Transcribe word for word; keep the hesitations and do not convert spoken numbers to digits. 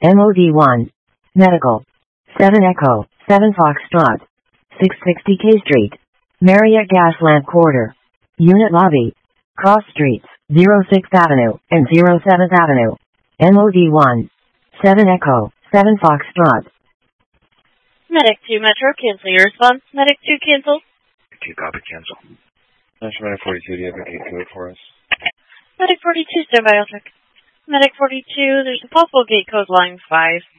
M O D one. Medical. seven Echo, seven Foxtrot. six sixty K Street. Marriott Gaslamp Quarter. Unit Lobby. Cross Streets, zero sixth Avenue and zero seventh Avenue. M O D one. seven Echo, seven Foxtrot. Medic two Metro, cancel your response. Medic two, cancel. two, copy, cancel. National Medic forty-two, do you have a gate code for us? Medic forty-two, stand by, I'll check. Medic forty-two, there's a possible gate code line five.